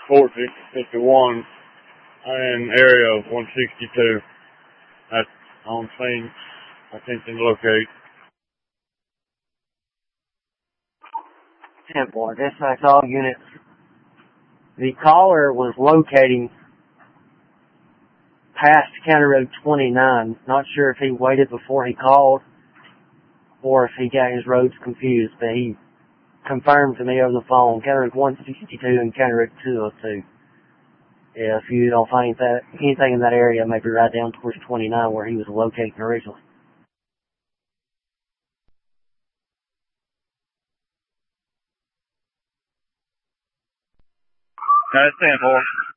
Fort 51 in area of 162. That's on scene. Attention to locate. 10-4, dispatch all units. The caller was locating past County Road 29. Not sure if he waited before he called or if he got his roads confused, but he confirmed to me over the phone, County Road 162 and County Road 202. Yeah, if you don't find anything in that area, maybe right down towards 29 where he was locating originally. That's 10-4.